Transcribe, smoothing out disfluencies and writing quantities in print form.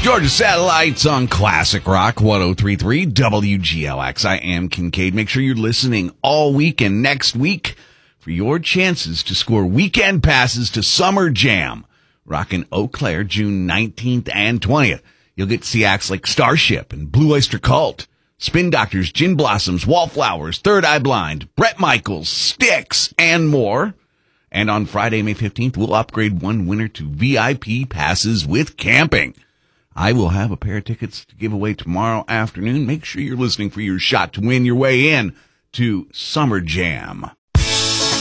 Georgia Satellites on Classic Rock 103.3 WGLX. I am Kincaid. Make sure you're listening all week and next week for your chances to score weekend passes to Summer Jam. Rockin' Eau Claire, June 19th and 20th. You'll get to see acts like Starship and Blue Oyster Cult, Spin Doctors, Gin Blossoms, Wallflowers, Third Eye Blind, Bret Michaels, Styx, and more. And on Friday, May 15th, we'll upgrade one winner to VIP passes with camping. I will have a pair of tickets to give away tomorrow afternoon. Make sure you're listening for your shot to win your way in to Summer Jam.